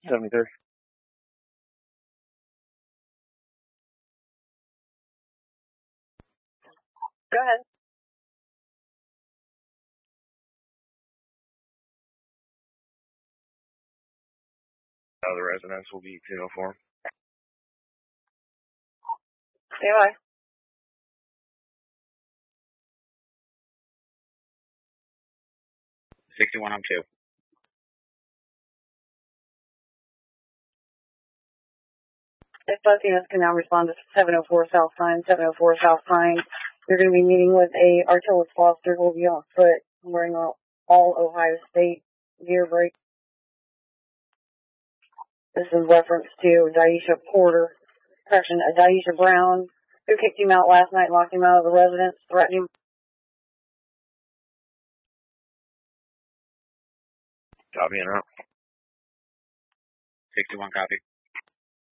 73. Go ahead. The residence will be 204. Stay by. On 2. If both units can now respond to 704 South Pine, 704 South Pine, you're going to be meeting with a artillery officer who will be on foot wearing all Ohio State gear break. This is reference to Daisha Brown, who kicked him out last night, locked him out of the residence, threatened him. Copy and out. 61 copy.